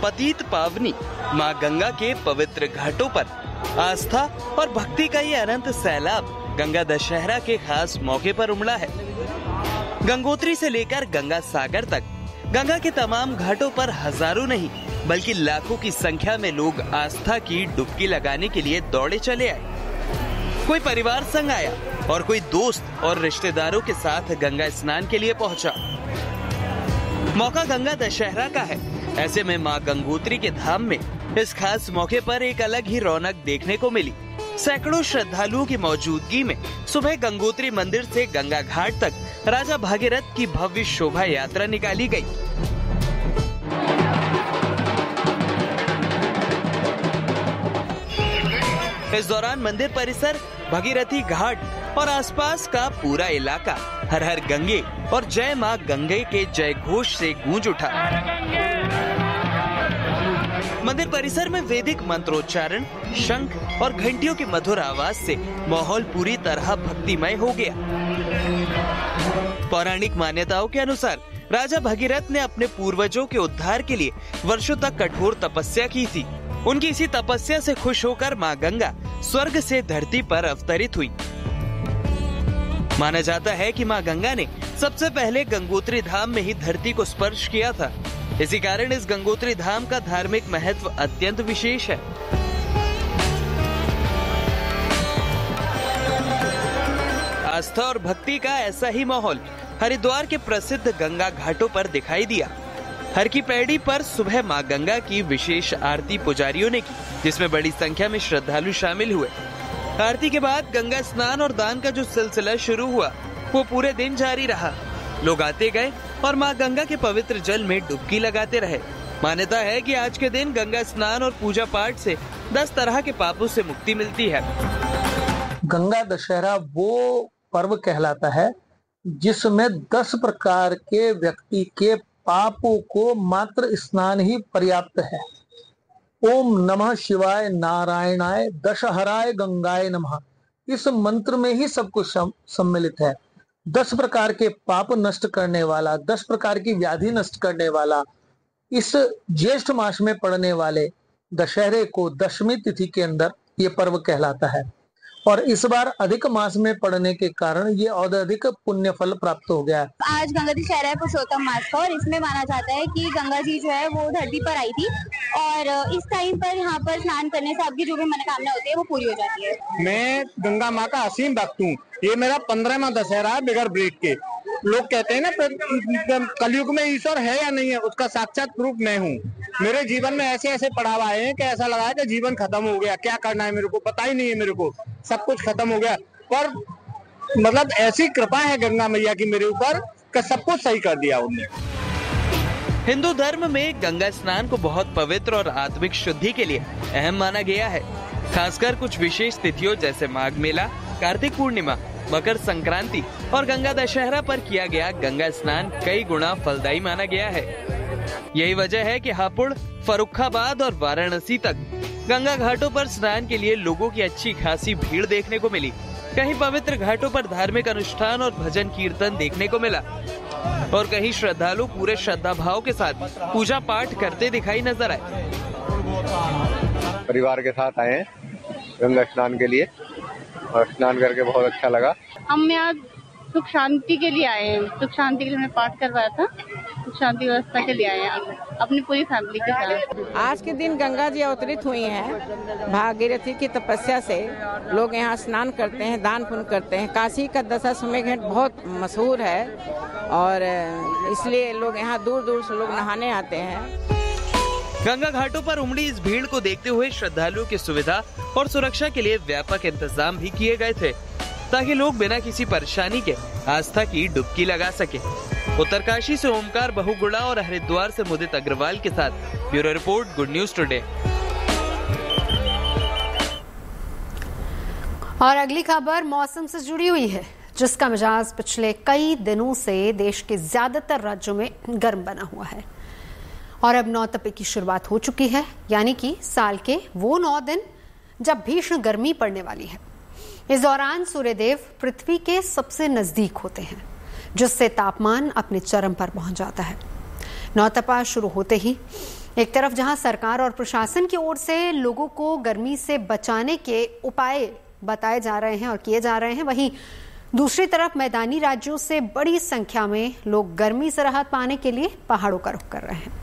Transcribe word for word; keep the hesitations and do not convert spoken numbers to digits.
पतित पावनी माँ गंगा के पवित्र घाटों पर आस्था और भक्ति का ये अनंत सैलाब गंगा दशहरा के खास मौके पर उमड़ा है। गंगोत्री से लेकर गंगा सागर तक गंगा के तमाम घाटों पर हजारों नहीं बल्कि लाखों की संख्या में लोग आस्था की डुबकी लगाने के लिए दौड़े चले आए। कोई परिवार संग आया और कोई दोस्त और रिश्तेदारों के साथ गंगा स्नान के लिए पहुंचा। मौका गंगा दशहरा का है। ऐसे में मां गंगोत्री के धाम में इस खास मौके पर एक अलग ही रौनक देखने को मिली। सैकड़ों श्रद्धालुओं की मौजूदगी में सुबह गंगोत्री मंदिर से गंगा घाट तक राजा भागीरथ की भव्य शोभा यात्रा निकाली गई। इस दौरान मंदिर परिसर, भगीरथी घाट और आसपास का पूरा इलाका हर हर गंगे और जय मां गंगे के जय घोष से गूंज उठा। मंदिर परिसर में वैदिक मंत्रोच्चारण, शंख और घंटियों की मधुर आवाज से माहौल पूरी तरह भक्तिमय हो गया। पौराणिक मान्यताओं के अनुसार राजा भगीरथ ने अपने पूर्वजों के उद्धार के लिए वर्षों तक कठोर तपस्या की थी। उनकी इसी तपस्या से खुश होकर मां गंगा स्वर्ग से धरती पर अवतरित हुई। माना जाता है कि मां गंगा ने सबसे पहले गंगोत्री धाम में ही धरती को स्पर्श किया था। इसी कारण इस गंगोत्री धाम का धार्मिक महत्व अत्यंत विशेष है। आस्था और भक्ति का ऐसा ही माहौल हरिद्वार के प्रसिद्ध गंगा घाटों पर दिखाई दिया। हर की पैड़ी पर सुबह मां गंगा की विशेष आरती पुजारियों ने की, जिसमें बड़ी संख्या में श्रद्धालु शामिल हुए। आरती के बाद गंगा स्नान और दान का जो सिलसिला शुरू हुआ वो पूरे दिन जारी रहा। लोग आते गए और मां गंगा के पवित्र जल में डुबकी लगाते रहे। मान्यता है कि आज के दिन गंगा स्नान और पूजा पाठ से दस तरह के पापों से मुक्ति मिलती है। गंगा दशहरा वो पर्व कहलाता है जिसमें दस प्रकार के व्यक्ति के पापों को मात्र स्नान ही पर्याप्त है। ओम नमः शिवाय नारायणाय दशहराय गंगाय नमः, इस मंत्र में ही सब कुछ सम्मिलित है। दस प्रकार के पाप नष्ट करने वाला, दस प्रकार की व्याधि नष्ट करने वाला, इस ज्येष्ठ मास में पड़ने वाले दशहरे को दशमी तिथि के अंदर ये पर्व कहलाता है। और इस बार अधिक मास में पड़ने के कारण ये और अधिक पुण्य फल प्राप्त हो गया। आज गंगा दशहरा है पुरुषोत्तम मास का, और इसमें माना जाता है कि गंगा जी जो है वो धरती पर आई थी और इस टाइम पर यहाँ पर स्नान करने से आपकी जो भी मनोकामना होती है वो पूरी हो जाती है। मैं गंगा माँ का असीम भक्त हूँ। ये मेरा पंद्रहवां दशहरा है बिगर ब्रेक के। लोग कहते हैं ना कलयुग में ईश्वर है या नहीं है, उसका साक्षात प्रूफ मैं हूँ। मेरे जीवन में ऐसे ऐसे पड़ाव आए हैं कि ऐसा लगा है कि जीवन खत्म हो गया, क्या करना है मेरे को पता ही नहीं है, मेरे को सब कुछ खत्म हो गया। पर मतलब ऐसी कृपा है गंगा मैया की मेरे ऊपर कि सब कुछ सही कर दिया उन्होंने। हिंदू धर्म में गंगा स्नान को बहुत पवित्र और आत्मिक शुद्धि के लिए अहम माना गया है। खासकर कुछ विशेष तिथियों जैसे माघ मेला, कार्तिक पूर्णिमा, मकर संक्रांति और गंगा दशहरा पर किया गया गंगा स्नान कई गुना फलदायी माना गया है। यही वजह है कि हापुड़, फर्रुखाबाद और वाराणसी तक गंगा घाटों पर स्नान के लिए लोगों की अच्छी खासी भीड़ देखने को मिली। कहीं पवित्र घाटों पर धार्मिक अनुष्ठान और भजन कीर्तन देखने को मिला और कहीं श्रद्धालु पूरे श्रद्धा भाव के साथ पूजा पाठ करते दिखाई नजर आए। परिवार के साथ आए हैं गंगा स्नान के लिए और स्नान करके बहुत अच्छा लगा। हम यहाँ सुख शांति के लिए आए हैं। सुख शांति के लिए हमने पाठ करवाया था। सुख शांति व्यवस्था के लिए आए हैं अपनी पूरी फैमिली के साथ। आज के दिन गंगा जी अवतरित हुई हैं। भागीरथी की तपस्या से लोग यहाँ स्नान करते हैं, दान पुण्य करते हैं। काशी का दशाश्वमेध घाट बहुत मशहूर है और इसलिए लोग यहाँ दूर दूर से लोग नहाने आते हैं। गंगा घाटों पर उमड़ी इस भीड़ को देखते हुए श्रद्धालुओं की सुविधा और सुरक्षा के लिए व्यापक इंतजाम भी किए गए थे ताकि लोग बिना किसी परेशानी के आस्था की डुबकी लगा सके। उत्तरकाशी से ओमकार बहुगुणा और हरिद्वार से मुदित अग्रवाल के साथ bureau report, good news today. और अगली खबर मौसम से जुड़ी हुई है, जिसका मिजाज पिछले कई दिनों से देश के ज्यादातर राज्यों में गर्म बना हुआ है और अब नौतपे की शुरुआत हो चुकी है, यानी कि साल के वो नौ दिन जब भीषण गर्मी पड़ने वाली है। इस दौरान सूर्यदेव पृथ्वी के सबसे नजदीक होते हैं, जिससे तापमान अपने चरम पर पहुंच जाता है। नौतपा शुरू होते ही एक तरफ जहां सरकार और प्रशासन की ओर से लोगों को गर्मी से बचाने के उपाय बताए जा रहे हैं और किए जा रहे हैं, वहीं दूसरी तरफ मैदानी राज्यों से बड़ी संख्या में लोग गर्मी से राहत पाने के लिए पहाड़ों का रुख कर रहे हैं।